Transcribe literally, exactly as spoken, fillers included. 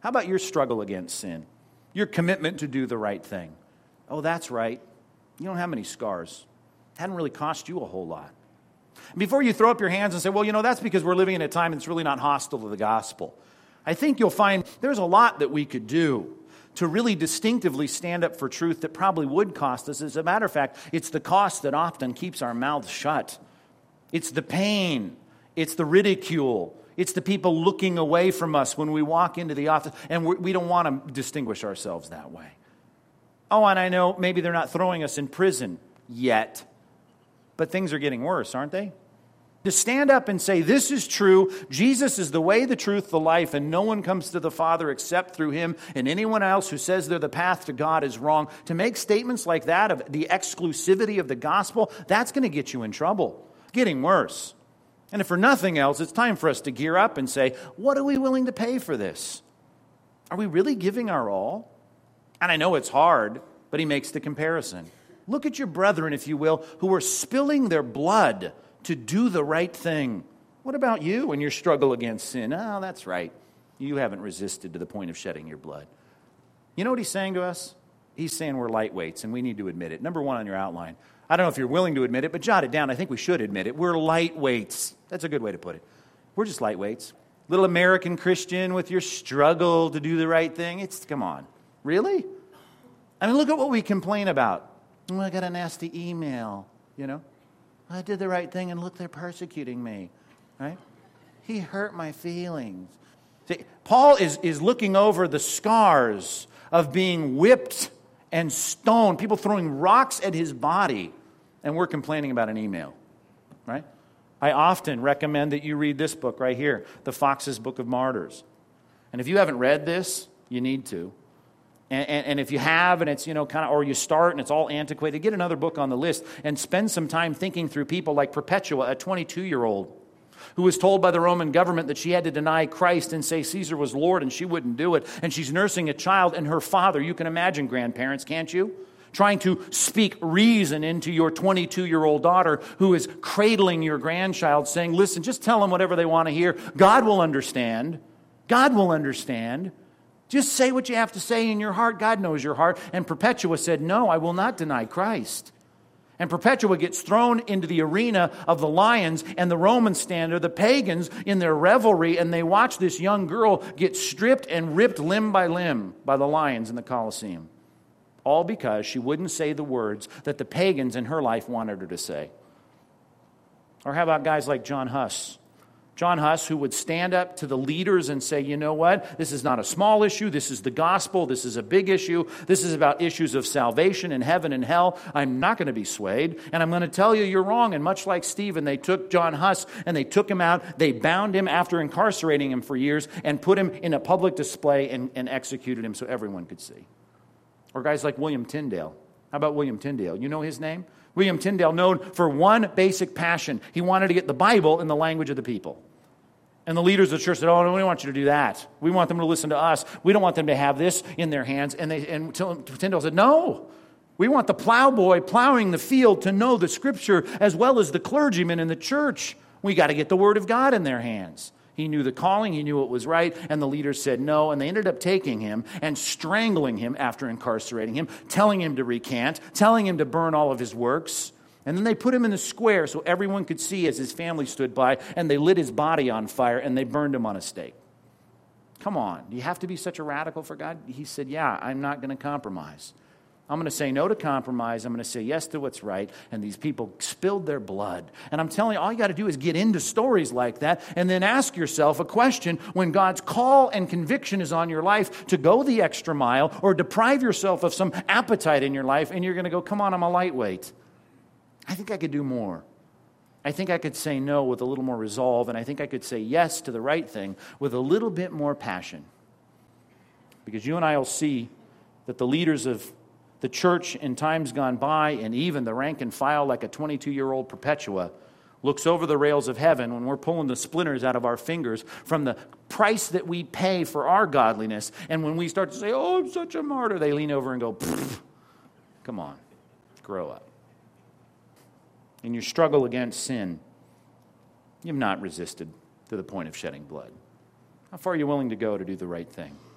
How about your struggle against sin? Your commitment to do the right thing? Oh, that's right. You don't have many scars. It hadn't really cost you a whole lot. Before you throw up your hands and say, well, you know, that's because we're living in a time that's really not hostile to the gospel. I think you'll find there's a lot that we could do to really distinctively stand up for truth that probably would cost us. As a matter of fact, it's the cost that often keeps our mouths shut. It's the pain. It's the ridicule. It's the people looking away from us when we walk into the office, and we're, we don't want to distinguish ourselves that way. Oh, and I know maybe they're not throwing us in prison yet, but things are getting worse, aren't they? To stand up and say, this is true, Jesus is the way, the truth, the life, and no one comes to the Father except through him, and anyone else who says they're the path to God is wrong. To make statements like that of the exclusivity of the gospel, that's going to get you in trouble. It's getting worse. And if for nothing else, it's time for us to gear up and say, what are we willing to pay for this? Are we really giving our all? And I know it's hard, but he makes the comparison. Look at your brethren, if you will, who are spilling their blood to do the right thing. What about you and your struggle against sin? Oh, that's right. You haven't resisted to the point of shedding your blood. You know what he's saying to us? He's saying we're lightweights, and we need to admit it. Number one on your outline. I don't know if you're willing to admit it, but jot it down. I think we should admit it. We're lightweights. That's a good way to put it. We're just lightweights. Little American Christian with your struggle to do the right thing. It's, come on. Really? I mean, look at what we complain about. Oh, I got a nasty email, you know. I did the right thing, and look, they're persecuting me, right? He hurt my feelings. See, Paul is, is looking over the scars of being whipped and stoned, people throwing rocks at his body, and we're complaining about an email, right? I often recommend that you read this book right here, The Fox's Book of Martyrs. And if you haven't read this, you need to. And, and, and if you have, and it's, you know, kind of, or you start and it's all antiquated, get another book on the list and spend some time thinking through people like Perpetua, a twenty-two-year-old, who was told by the Roman government that she had to deny Christ and say Caesar was Lord, and she wouldn't do it. And she's nursing a child, and her father, you can imagine grandparents, can't you? Trying to speak reason into your twenty-two-year-old daughter who is cradling your grandchild, saying, listen, just tell them whatever they want to hear. God will understand. God will understand. Just say what you have to say in your heart. God knows your heart. And Perpetua said, no, I will not deny Christ. And Perpetua gets thrown into the arena of the lions, and the Romans stand there, the pagans in their revelry, and they watch this young girl get stripped and ripped limb by limb by the lions in the Colosseum. All because she wouldn't say the words that the pagans in her life wanted her to say. Or how about guys like John Huss? John Huss, who would stand up to the leaders and say, you know what, this is not a small issue, this is the gospel, this is a big issue, this is about issues of salvation and heaven and hell. I'm not going to be swayed, and I'm going to tell you you're wrong. And much like Stephen, they took John Huss and they took him out, they bound him after incarcerating him for years and put him in a public display and, and executed him so everyone could see. Or guys like William Tyndale. How about William Tyndale? You know his name? William Tyndale, known for one basic passion. He wanted to get the Bible in the language of the people. And the leaders of the church said, oh, no, we don't want you to do that. We want them to listen to us. We don't want them to have this in their hands. And, they, and Tyndale said, no, we want the plowboy plowing the field to know the Scripture as well as the clergyman in the church. We got to get the Word of God in their hands. He knew the calling, he knew it was right, and the leaders said no, and they ended up taking him and strangling him after incarcerating him, telling him to recant, telling him to burn all of his works. And then they put him in the square so everyone could see as his family stood by, and they lit his body on fire, and they burned him on a stake. Come on, do you have to be such a radical for God? He said, yeah, I'm not going to compromise. I'm going to say no to compromise. I'm going to say yes to what's right. And these people spilled their blood. And I'm telling you, all you got to do is get into stories like that and then ask yourself a question when God's call and conviction is on your life to go the extra mile or deprive yourself of some appetite in your life, and you're going to go, come on, I'm a lightweight. I think I could do more. I think I could say no with a little more resolve, and I think I could say yes to the right thing with a little bit more passion. Because you and I will see that the leaders of the church in times gone by, and even the rank and file like a twenty-two-year-old Perpetua, looks over the rails of heaven when we're pulling the splinters out of our fingers from the price that we pay for our godliness. And when we start to say, oh, I'm such a martyr, they lean over and go, come on, grow up. In your struggle against sin, you've not resisted to the point of shedding blood. How far are you willing to go to do the right thing?